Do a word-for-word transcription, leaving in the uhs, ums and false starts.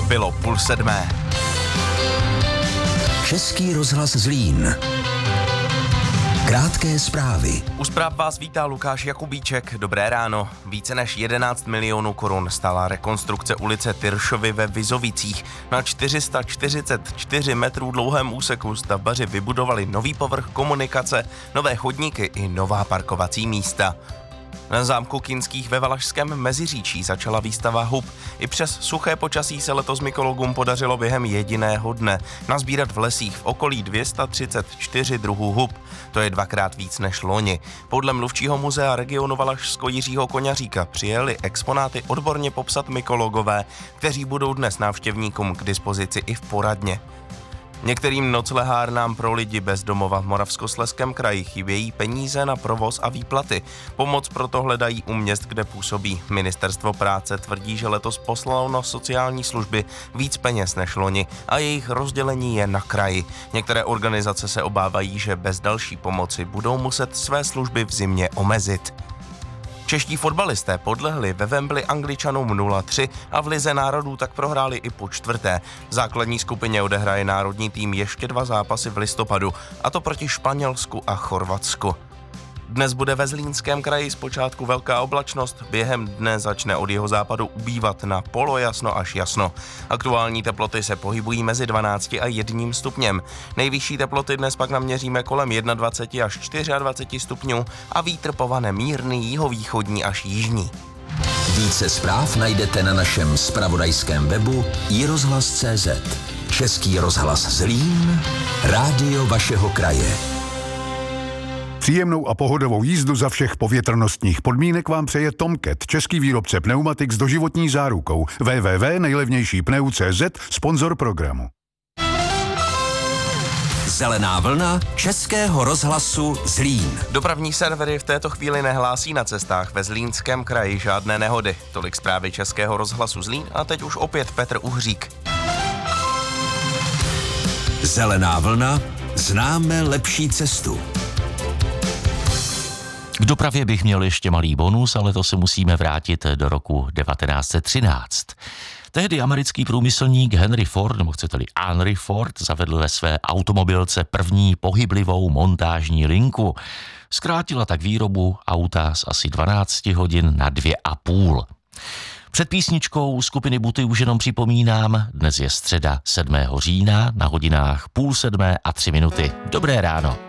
Bylo půl sedmé. Český rozhlas Zlín. Krátké zprávy. U zpráv vás vítá Lukáš Jakubíček. Dobré ráno. Více než jedenáct milionů korun stála rekonstrukce ulice Tyršovy ve Vizovicích. Na čtyři sta čtyřicet čtyři metrů dlouhém úseku stavbaři vybudovali nový povrch komunikace, nové chodníky i nová parkovací místa. Na zámku Kinských ve Valašském Meziříčí začala výstava hub. I přes suché počasí se letos mykologům podařilo během jediného dne nazbírat v lesích v okolí dvě stě třicet čtyři druhů hub. To je dvakrát víc než loni. Podle mluvčího muzea regionu Valašsko Jiřího Koňaříka přijeli exponáty odborně popsat mykologové, kteří budou dnes návštěvníkům k dispozici i v poradně. Některým noclehárnám pro lidi bez domova v Moravskoslezském kraji chybějí peníze na provoz a výplaty. Pomoc proto hledají u měst, kde působí. Ministerstvo práce tvrdí, že letos poslalo na sociální služby víc peněz než loni a jejich rozdělení je na kraji. Některé organizace se obávají, že bez další pomoci budou muset své služby v zimě omezit. Čeští fotbalisté podlehli ve Wembley Angličanům nula tři a v Lize národů tak prohráli i po čtvrté. V základní skupině odehraje národní tým ještě dva zápasy v listopadu, a to proti Španělsku a Chorvatsku. Dnes bude ve Zlínském kraji zpočátku velká oblačnost, během dne začne od jihozápadu ubývat na polojasno až jasno. Aktuální teploty se pohybují mezi dvanácti a jedním stupněm. Nejvyšší teploty dnes pak naměříme kolem dvacet jedna až dvacet čtyři stupňů a vítr povane mírný jihovýchodní až jižní. Více zpráv najdete na našem zpravodajském webu i rozhlas tečka cé zet. Český rozhlas Zlín, rádio vašeho kraje. Příjemnou a pohodovou jízdu za všech povětrnostních podmínek vám přeje Tomcat, český výrobce pneumatik s doživotní zárukou. w w w tečka nejlevnější pneu tečka cé zet, sponzor programu. Zelená vlna Českého rozhlasu Zlín. Dopravní servery v této chvíli nehlásí na cestách ve Zlínském kraji žádné nehody. Tolik zprávy Českého rozhlasu Zlín a teď už opět Petr Uhřík. Zelená vlna, známe lepší cestu. K dopravě bych měl ještě malý bonus, ale to se musíme vrátit do roku devatenáct set třináct. Tehdy americký průmyslník Henry Ford, nebo chcete-li Henry Ford, zavedl ve své automobilce první pohyblivou montážní linku. Zkrátila tak výrobu auta z asi dvanáct hodin na dvě a půl. Před písničkou skupiny Buty už jenom připomínám, dnes je středa sedmého října na hodinách půl sedmé a tři minuty. Dobré ráno.